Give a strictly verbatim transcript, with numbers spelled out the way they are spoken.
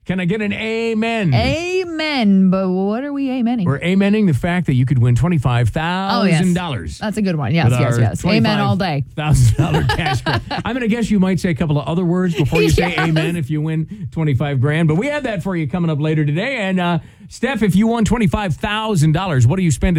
Can I get an amen? Amen. But what are we amening? We're amening the fact that you could win twenty-five thousand dollars. Oh, yes. That's a good one. Yes, yes, yes. Amen all day. one thousand dollars cash grant. I'm going to guess you might say a couple of other words before you say Yes. amen if you win twenty-five grand. But we have that for you coming up later today. And uh, Steph, if you won twenty-five thousand dollars, what do you spend